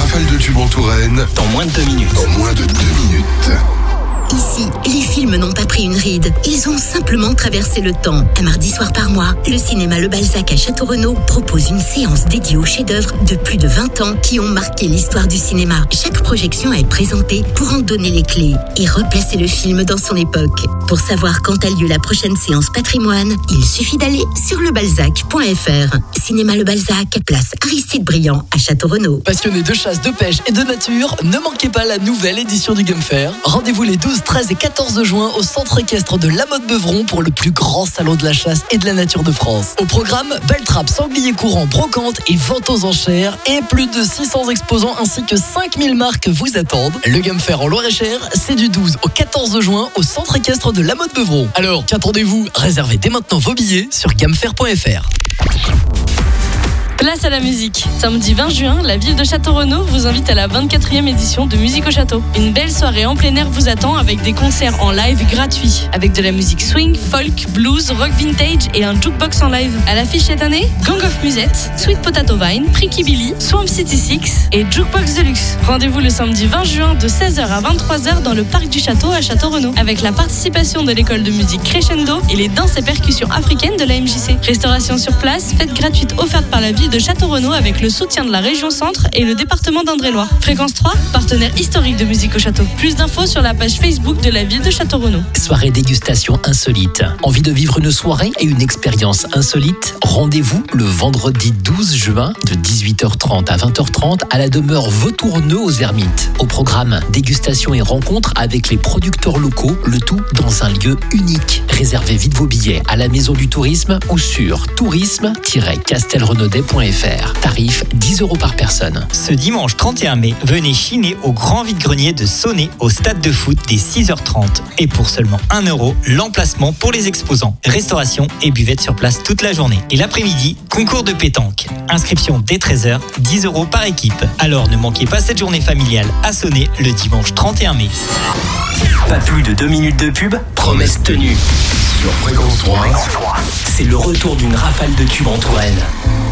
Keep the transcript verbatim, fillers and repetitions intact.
rafale de tubes en Touraine dans moins de deux minutes. En moins de deux minutes. Ici, les films n'ont pas pris une ride. Ils ont simplement traversé le temps. Un mardi soir par mois, le cinéma Le Balzac à Château-Renaud propose une séance dédiée aux chefs-d'œuvre de plus de vingt ans qui ont marqué l'histoire du cinéma. Chaque projection est présentée pour en donner les clés et replacer le film dans son époque. Pour savoir quand a lieu la prochaine séance patrimoine, il suffit d'aller sur lebalzac point f r. Cinéma Le Balzac, place Aristide Briand à Château-Renaud. Passionnés de chasse, de pêche et de nature, ne manquez pas la nouvelle édition du Game Fair. Rendez-vous les douze, treize et quatorze juin au centre équestre de La Motte-Beuvron pour le plus grand salon de la chasse et de la nature de France. Au programme, belle trappe, sanglier courant, brocante et vente aux enchères et plus de six cents exposants ainsi que cinq mille marques vous attendent. Le Game Fair en Loir-et-Cher, c'est du douze au quatorze juin au centre équestre de La Motte-Beuvron. Alors, qu'attendez-vous? Réservez dès maintenant vos billets sur gamefair point f r. Place à la musique. Samedi vingt juin, la ville de Château-Renaud vous invite à la vingt-quatrième édition de Musique au Château. Une belle soirée en plein air vous attend avec des concerts en live gratuits. Avec de la musique swing, folk, blues, rock vintage et un jukebox en live. À l'affiche cette année, Gang of Musette, Sweet Potato Vine, Tricky Billy, Swamp City Six et Jukebox Deluxe. Rendez-vous le samedi vingt juin de seize heures à vingt-trois heures dans le parc du Château à Château-Renaud. Avec la participation de l'école de musique Crescendo et les danses et percussions africaines de la M J C. Restauration sur place, fête gratuite offerte par la ville de Château-Renaud avec le soutien de la région Centre et le département d'Indre-et-Loire. Fréquence trois, partenaire historique de Musique au Château. Plus d'infos sur la page Facebook de la ville de Château-Renaud. Soirée dégustation insolite. Envie de vivre une soirée et une expérience insolite? Rendez-vous le vendredi douze juin de dix-huit heures trente à vingt heures trente à la demeure Vautourneux aux Ermites. Au programme, dégustation et rencontre avec les producteurs locaux, le tout dans un lieu unique. Réservez vite vos billets à la Maison du Tourisme ou sur tourisme tiret castelrenaudet point f r. Tarif dix euros par personne. Ce dimanche trente et un mai, venez chiner au grand vide-grenier de Saunay au stade de foot dès six heures trente. Et pour seulement un euro, l'emplacement pour les exposants. Restauration et buvette sur place toute la journée. Et l'après-midi, concours de pétanque. Inscription dès treize heures, dix euros par équipe. Alors ne manquez pas cette journée familiale à Saunay le dimanche trente et un mai. Pas plus de deux minutes de pub, promesse tenue. Sur Fréquence trois, c'est le retour d'une rafale de tubes en Touraine.